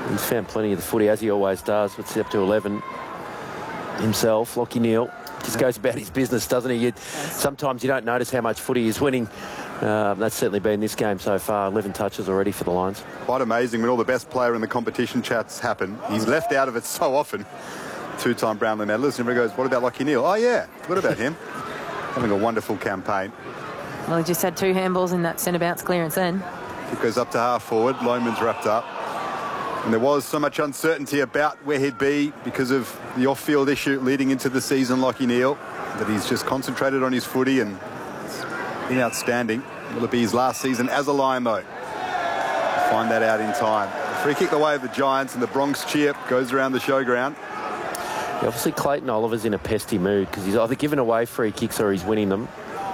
He's found plenty of the footy, as he always does. What's up to 11 himself, Lachie Neale. Just goes about his business, doesn't he? Sometimes you don't notice how much footy he's winning. That's certainly been this game so far. 11 touches already for the Lions. Quite amazing when all the best player in the competition chats happen. He's left out of it so often. Two-time Brownlow medalist. And everybody goes, what about Lachie Neale? Oh, yeah. What about him? Having a wonderful campaign. Well, he just had 2 handballs in that centre bounce clearance then. It goes up to half forward. Loman's wrapped up. And there was so much uncertainty about where he'd be because of the off-field issue leading into the season, Lachie Neale, that he's just concentrated on his footy and it's been outstanding. Will it be his last season as a Lion, though? We'll find that out in time. The free kick away of the Giants and the Bronx cheer goes around the showground. Yeah, obviously, Clayton Oliver's in a pesty mood because he's either giving away free kicks or he's winning them.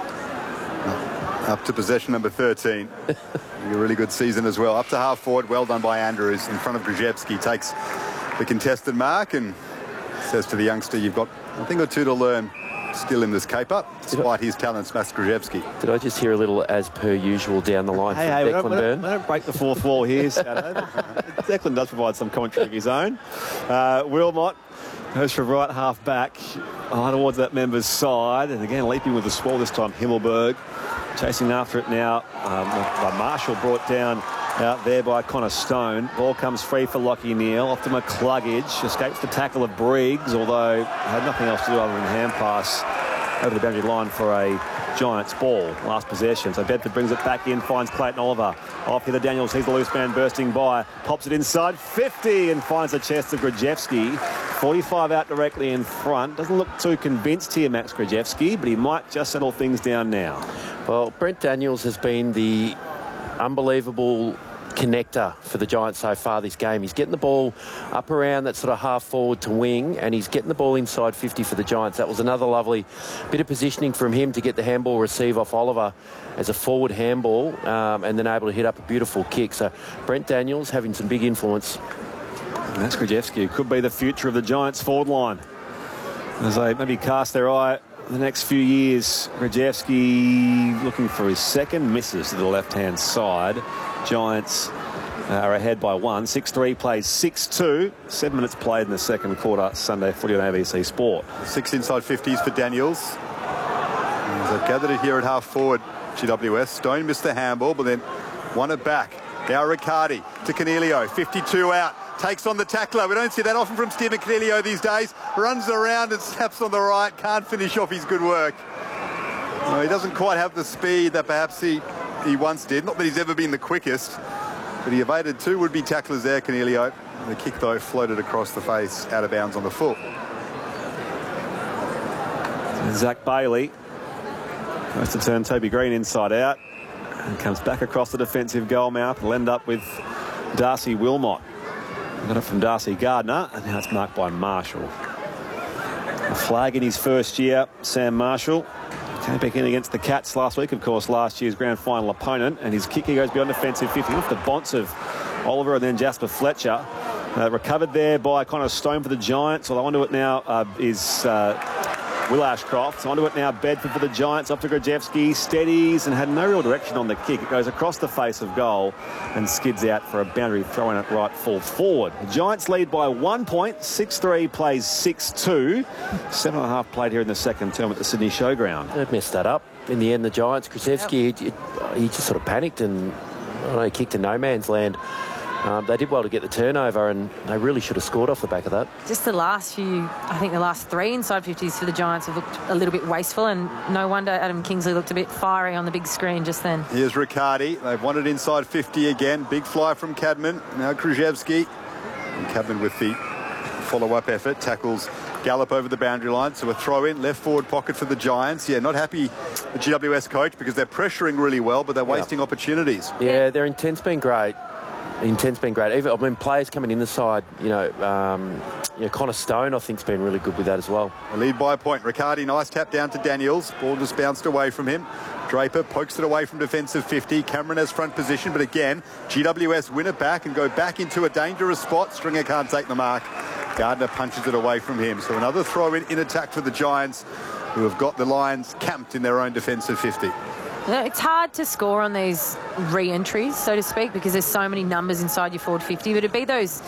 Up to possession number 13. A really good season as well. Up to half forward. Well done by Andrews in front of Grzyzewski. Takes the contested mark and says to the youngster, you've got a thing or two to learn still in this caper, despite his talents, Mas Grzyzewski. Did I just hear a little as per usual down the line from Declan Byrne? We don't break the fourth wall here, Scatto. Declan does provide some commentary of his own. Wilmot goes from right half back towards that member's side. And again, leaping with the swall this time, Himmelberg. Chasing after it now by Marshall, brought down out there by Connor Stone. Ball comes free for Lachie Neale. Off to McCluggage. Escapes the tackle of Briggs, although had nothing else to do other than hand pass over the boundary line for a Giants ball. Last possession. So Bedford brings it back in, finds Clayton Oliver. Off Heather Daniels. He's the loose man bursting by. Pops it inside 50 and finds the chest of Grzyzewski. 45 out directly in front. Doesn't look too convinced here, Max Grzyzewski, but he might just settle things down now. Well, Brent Daniels has been the unbelievable connector for the Giants so far this game. He's getting the ball up around that sort of half forward to wing, and he's getting the ball inside 50 for the Giants. That was another lovely bit of positioning from him to get the handball receive off Oliver as a forward handball, and then able to hit up a beautiful kick. So Brent Daniels having some big influence. And that's Grzyzewski, could be the future of the Giants forward line as they maybe cast their eye the next few years. Grzyzewski looking for his second, misses to the left-hand side. Giants are ahead by 1. 6-3 plays 6-2. 7 minutes played in the second quarter. Sunday footy on ABC Sport. 6 inside 50s for Daniels. And they've gathered it here at half forward. GWS. Stone missed the handball, but then won it back. Now Riccardi to Coniglio. 52 out. Takes on the tackler. We don't see that often from Stephen Coniglio these days. Runs around and snaps on the right. Can't finish off his good work. No, he doesn't quite have the speed that perhaps he once did. Not that he's ever been the quickest, but he evaded 2 would-be tacklers there, Coniglio. The kick, though, floated across the face, out of bounds on the foot. Zach Bailey goes to turn Toby Green inside out and comes back across the defensive goal mouth. Will end up with Darcy Wilmot. Got it from Darcy Gardner, and now it's marked by Marshall. A flag in his first year, Sam Marshall. Came back in against the Cats last week, of course, last year's grand final opponent, and his kick, he goes beyond defensive 50, off the bonce of Oliver and then Jasper Fletcher. Recovered there by Connor Stone for the Giants, although onto it now is Will Ashcroft. So onto it now, Bedford for the Giants, off to Grzyzewski, steadies and had no real direction on the kick. It goes across the face of goal and skids out for a boundary throw in at right full forward. The Giants lead by 1 point. 6-3 plays 6-2. 7.5 played here in the second term at the Sydney Showground. They've messed that up. In the end, the Giants, Grzyzewski, he just sort of panicked and he kicked to no man's land. They did well to get the turnover, and they really should have scored off the back of that. Just the last few, I think the last 3 inside 50s for the Giants have looked a little bit wasteful, and no wonder Adam Kingsley looked a bit fiery on the big screen just then. Here's Riccardi. They've won it inside 50 again. Big fly from Cadman. Now Grzyzewski. And Cadman with the follow-up effort. Tackles Gallop over the boundary line. So a throw in, left forward pocket for the Giants. Yeah, not happy, the GWS coach, because they're pressuring really well, but they're wasting opportunities. Yeah, their intent's been great. Intent's been great. Even, I mean, players coming in the side, Connor Stone, I think, has been really good with that as well. A lead by a point. Riccardi, nice tap down to Daniels. Ball just bounced away from him. Draper pokes it away from defensive 50. Cameron has front position, but again, GWS win it back and go back into a dangerous spot. Stringer can't take the mark. Gardner punches it away from him. So another throw in attack for the Giants, who have got the Lions camped in their own defensive 50. It's hard to score on these re-entries, so to speak, because there's so many numbers inside your forward 50, but it'd be those